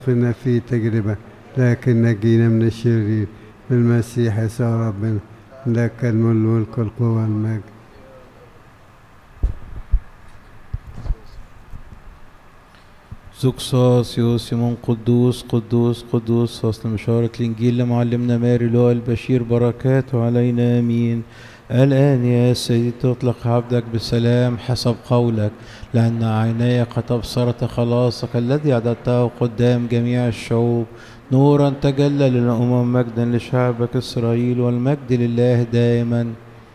فينا في تجربة، لكن نجينا من الشرير بالمسيح يسوع ربنا. لك الملك والقوة والمجد. زوكساس يوسيمون قدوس قدوس قدوس. فصل مشارة الإنجيل لمعلمنا ماري لوقا البشير، بركاته علينا آمين. الآن يا سيدي تطلق عبدك بسلام حسب قولك، لأن عيناي قد أبصرت خلاصك الذي أعددته قدام جميع الشعوب، نورا تجلى للأمم، مجدا لشعبك إسرائيل، والمجد لله دائما.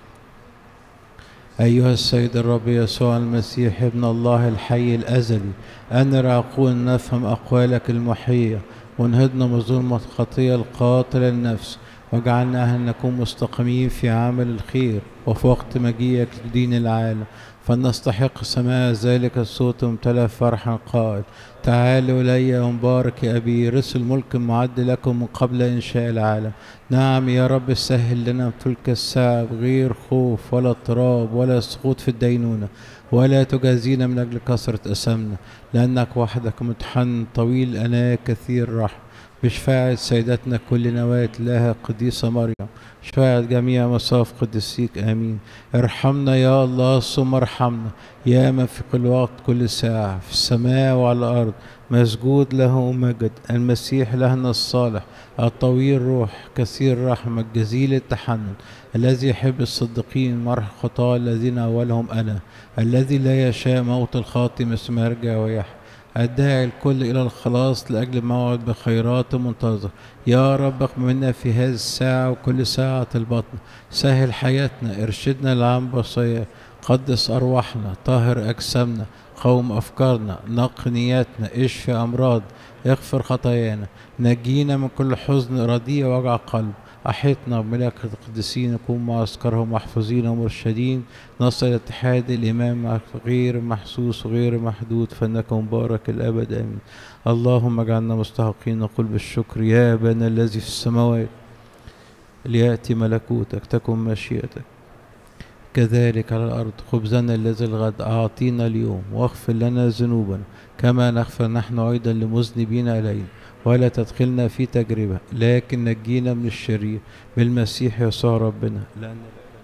أيها السيد الرب يسوع المسيح ابن الله الحي الأزلي، أنر عقولنا نفهم أقوالك المحية، وانهضنا من ظلمة الخطية القاتلة للنفس، واجعلنا أهل نكون مستقيمين في عمل الخير، وفي وقت مجيئك لدين العالم فلنستحق سماع ذلك الصوت امتلأ فرحا قائل: تعالوا إلي يا مبارك يا أبي، رث الملك المعد لكم من قبل إنشاء العالم. نعم يا رب، سهل لنا تلك الساعة بغير خوف ولا اضطراب ولا سقوط في الدينونة، ولا تجازينا من أجل كثرة أثامنا، لأنك وحدك متحن طويل أناة كثير رحم، بشفاعة سيدتنا كل نواة لها قديسة مريم، شفاعة جميع مصاف قدسيك آمين. ارحمنا يا الله ثم ارحمنا، يا من في كل وقت كل ساعة في السماء وعلى الأرض مسجود له مجد، المسيح لهنا الصالح الطويل روح كثير رحمة جزيل التحنن، الذي يحب الصديقين مرح الخطاة الذين أولهم أنا، الذي لا يشاء موت الخاطئ مثل يرجع ويحيى، الداعي الكل إلى الخلاص لأجل موعد بخيرات منتظر. يا رب اقبلنا في هذه الساعة وكل ساعة البطن، سهل حياتنا، ارشدنا لعن بصير، قدس أرواحنا، طهر أجسامنا، قوم أفكارنا، نق نياتنا، اشفي أمراض، اغفر خطايانا، نجينا من كل حزن رديء ووجع قلب، أحيطنا بملائكة القديسين، نكون معسكرهم محفوظين ومرشدين، نصل إلى اتحاد الإيمان معك غير محسوس وغير محدود، فإنك مبارك الأبد آمين. اللهم اجعلنا مستحقين نقول بالشكر: يا أبانا الذي في السماوات، ليأتي ملكوتك، تكن مشيئتك كذلك على الأرض. خبزنا الذي الغد أعطينا اليوم، واغفر لنا ذنوبنا كما نغفر نحن أيضا لمذنبين إلينا، ولا تدخلنا في تجربة لكن نجينا من الشرير، بالمسيح يسوع ربنا. لأن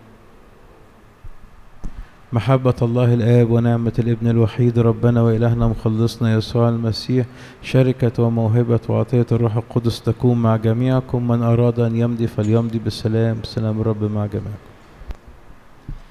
محبة الله الآب ونعمة الابن الوحيد ربنا وإلهنا مخلصنا يسوع المسيح، شركة وموهبة وعطية الروح القدس تكون مع جميعكم. من أراد أن يمضي فليمضي بسلام. سلام الرب مع جميعكم.